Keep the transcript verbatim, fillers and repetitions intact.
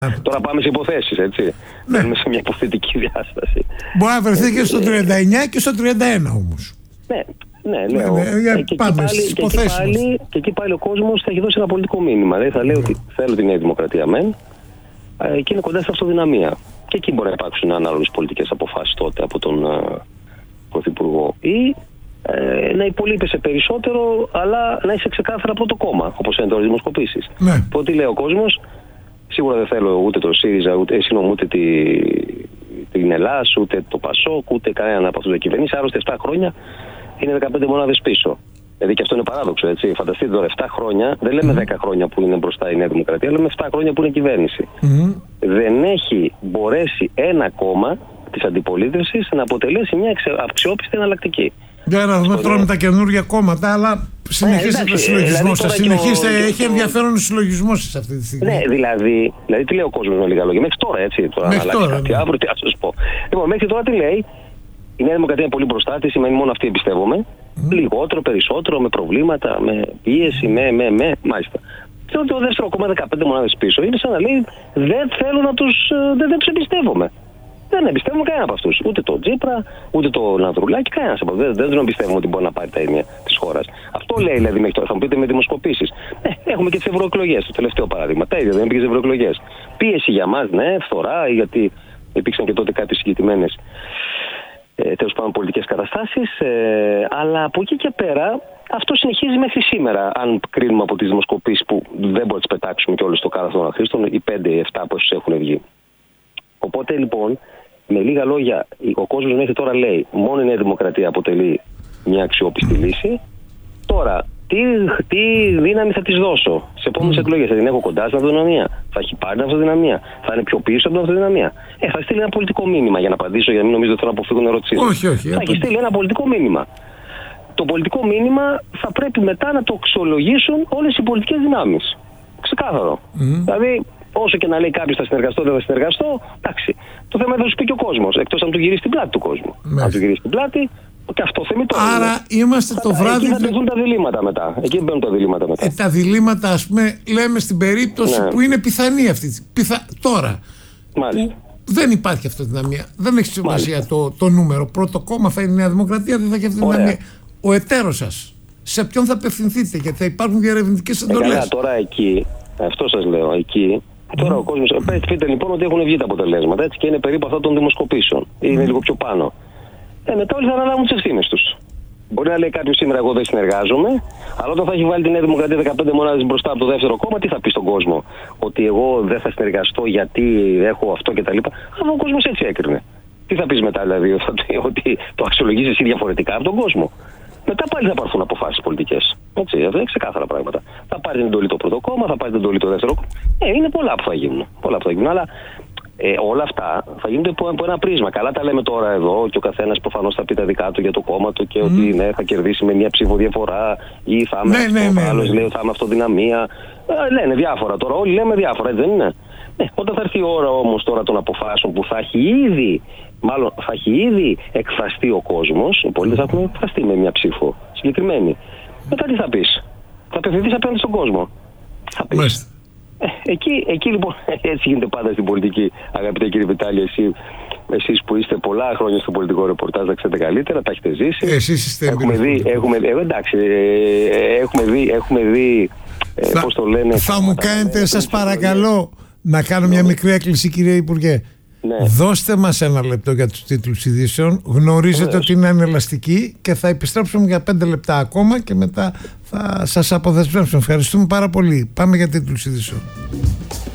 Τώρα πάμε σε υποθέσεις, έτσι. Ναι. Πάμε σε μια υποθετική διάσταση. Μπορεί να βρεθεί και στο τριάντα εννιά και στο τριάντα ένα όμως. Ναι, ναι, λέω. Ναι, ναι, ε, και, πάμε εκεί στις πάλι, και, εκεί πάλι, και εκεί πάλι ο κόσμος θα έχει δώσει ένα πολιτικό μήνυμα. Δηλαδή θα λέει ότι θέλω τη Νέα Δημοκρατία μεν, ε, και είναι κοντά στην αυτοδυναμία. Και εκεί μπορεί να υπάρξουν ανάλογες πολιτικές αποφάσεις τότε από τον uh, Πρωθυπουργό. Ή ε, να υπολείπεσαι περισσότερο, αλλά να είσαι ξεκάθαρα από το κόμμα, όπως είναι τώρα οι δημοσκοπήσεις. Ναι. Οπότε λέει ο κόσμος, σίγουρα δεν θέλω ούτε το ΣΥΡΙΖΑ, ούτε, ε, συγνώμη, ούτε τη, την Ελλάς, ούτε το ΠΑΣΟΚ, ούτε κανέναν από αυτούς τους κυβερνήσεις. Άλλωστε επτά χρόνια είναι δεκαπέντε μονάδες πίσω. Δηλαδή και αυτό είναι παράδοξο, έτσι. Φανταστείτε τώρα, επτά χρόνια, δεν λέμε δέκα χρόνια που είναι μπροστά η Νέα Δημοκρατία, λέμε επτά χρόνια που είναι κυβέρνηση. Mm. Δεν έχει μπορέσει ένα κόμμα της αντιπολίτευσης να αποτελέσει μια αξιόπιστη εναλλακτική. Για να δούμε τώρα με τα καινούργια κόμματα, αλλά συνεχίστε το συλλογισμό σας. Συνεχίστε, έχει ενδιαφέρον ο συλλογισμός σας αυτή τη στιγμή. Ναι, δηλαδή, δηλαδή τι λέει ο κόσμος με λίγα λόγια. Μέχρι τώρα, έτσι. Τώρα μέχρι να τώρα. Κάτι, αύριο τι θα σας πω. Λοιπόν, μέχρι τώρα τι λέει. Η Νέα Δημοκρατία είναι πολύ μπροστά τη, σημαίνει μόνο αυτή εμπιστεύομαι. Mm. Λιγότερο, περισσότερο, με προβλήματα, με πίεση, με, με, με, μάλιστα. Και το δεύτερο κόμμα δεκαπέντε μονάδες πίσω είναι σαν να λέει δεν θέλω να τους, δεν, δεν τους εμπιστεύομαι. Δεν εμπιστεύομαι κανένα από αυτούς. Ούτε τον Τσίπρα, ούτε τον Ανδρουλάκη, κανένα από αυτούς. Δεν, δεν τον εμπιστεύομαι ότι μπορεί να πάρει τα έννοια της χώρας. Αυτό λέει δηλαδή μέχρι τώρα. Θα μου πείτε με δημοσκοπήσεις. Ε, έχουμε και τις ευρωεκλογές. Το τελευταίο παράδειγμα. Τα ίδια δεν πήγε στις ευρωεκλογές. Πίεση για μας, ναι, φθορά, γιατί υπήρξαν και τότε κάποιες συγκεκριμένες ε, τέλος πάντων πολιτικές καταστάσεις. Ε, αλλά από εκεί και πέρα αυτό συνεχίζει μέχρι σήμερα. Αν κρίνουμε από τις δημοσκοπήσεις που δεν μπορούμε να τις πετάξουμε και όλες στο κάδο των αχρήστων, οι πέντε ή επτά από όσους έχουν βγει. Οπότε λοιπόν, με λίγα λόγια, ο κόσμος μέχρι τώρα λέει μόνο η Νέα Δημοκρατία αποτελεί μια αξιόπιστη λύση. Τώρα, τι, τι δύναμη θα της δώσω σε επόμενες mm. εκλογές? Θα την έχω κοντά στην αυτοδυναμία? Θα έχει πάρει την αυτοδυναμία? Θα είναι πιο πίσω από την αυτοδυναμία? Ε, θα στείλει ένα πολιτικό μήνυμα, για να απαντήσω, για να μην νομίζω ότι θέλω να αποφύγουν ερωτήσεις. Όχι, όχι. Θα έχει στείλει ένα πολιτικό μήνυμα. Το πολιτικό μήνυμα θα πρέπει μετά να το αξιολογήσουν όλες οι πολιτικές δυνάμεις. Ξεκάθαρο. Mm. Δηλαδή, όσο και να λέει κάποιος θα συνεργαστώ, δεν θα συνεργαστώ, εντάξει. Το θέμα είναι θα σου πει και ο κόσμος. Εκτός αν του γυρίσει την πλάτη του κόσμου. Μέσα. Αν του γυρίσει την πλάτη, και αυτό θεμιτό. Άρα είναι. Είμαστε το θα, βράδυ. Εκεί θα τεθούν τα διλήμματα μετά. Εκεί μπαίνουν τα διλήμματα μετά. Ε, τα διλήμματα, ας πούμε, λέμε στην περίπτωση ναι. που είναι πιθανή αυτή. Πιθα... Τώρα. Μάλιστα. Δεν υπάρχει αυτοδυναμία. Δεν έχει σημασία το, το νούμερο. Πρώτο κόμμα θα είναι η Νέα Δημοκρατία, δεν θα έχει αυτοδυναμία. Ο εταίρος σας, σε ποιον θα απευθυνθείτε? Γιατί θα υπάρχουν διαρευνητικές εντολές. Ε, τώρα εκεί, αυτό σας λέω, εκεί. Τώρα ο κόσμος, πείτε λοιπόν ότι έχουν βγει τα αποτελέσματα, έτσι, και είναι περίπου αυτά των δημοσκοπήσεων. Είναι mm. λίγο πιο πάνω. Ε, μετά όλοι θα αναλάβουν τις ευθύνες τους. Μπορεί να λέει κάποιος σήμερα εγώ δεν συνεργάζομαι, αλλά όταν θα έχει βάλει τη Νέα Δημοκρατία δεκαπέντε μονάδες μπροστά από το δεύτερο κόμμα, τι θα πει στον κόσμο? Ότι εγώ δεν θα συνεργαστώ γιατί έχω αυτό κτλ. Αλλά ο κόσμος έτσι έκρινε. Τι θα πει μετά, δηλαδή, ότι το αξιολογείς εσύ διαφορετικά από τον κόσμο? Μετά πάλι θα πάρθουν αποφάσεις πολιτικές. Έτσι, αυτό είναι ξεκάθαρα πράγματα. Θα πάρει την εντολή το πρώτο κόμμα, θα πάρει την εντολή το δεύτερο κόμμα. Ε, είναι πολλά που θα γίνουν. Πολλά που θα γίνουν. Αλλά ε, όλα αυτά θα γίνονται από, από ένα πρίσμα. Καλά τα λέμε τώρα εδώ και ο καθένας προφανώς θα πει τα δικά του για το κόμμα του και mm. ότι ναι, θα κερδίσει με μια ψηφοδιαφορά ή θα είμαι ναι, αυτό, ναι, ναι, άλλος ναι. λέει θα είμαι αυτοδυναμία. Ε, λένε διάφορα τώρα. Όλοι λέμε διάφορα, έτσι δεν είναι? Ε, όταν θα έρθει η ώρα όμως τώρα των αποφάσεων που θα έχει ήδη. Μάλλον θα έχει ήδη εκφραστεί ο κόσμος, οι πολίτες θα έχουν εκφραστεί με μια ψήφο συγκεκριμένη. Μετά τι θα πεις? Θα απευθυνθείς απέναντι στον κόσμο. Θα πεις. Ε, εκεί, εκεί λοιπόν, έτσι γίνεται πάντα στην πολιτική, αγαπητέ κύριε Βιτάλη, εσύ, εσείς που είστε πολλά χρόνια στο πολιτικό ρεπορτάζ, θα ξέρετε καλύτερα, τα έχετε ζήσει. Εσείς είστε έχουμε δει, έχουμε, ε, εντάξει, ε, έχουμε δει, έχουμε δει ε, θα, πώς το λένε. Θα μου κάνετε, ε, σας παρακαλώ, να κάνω μια μικρή έκκληση, κύριε Υπουργέ. Ναι. Δώστε μας ένα λεπτό για τους τίτλους ειδήσεων. Γνωρίζετε Βεβαίως. ότι είναι ανελαστικοί και θα επιστρέψουμε για πέντε λεπτά ακόμα και μετά θα σας αποδεσμεύσουμε. Ευχαριστούμε πάρα πολύ. Πάμε για τίτλους ειδήσεων.